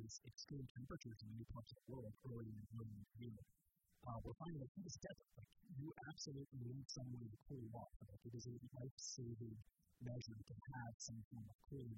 these extreme temperatures in many parts of the world early in the year, we're finding that heat is deadly. Like, you absolutely need some way to cool off. Like, it is a life-saving measure to have some form of cooling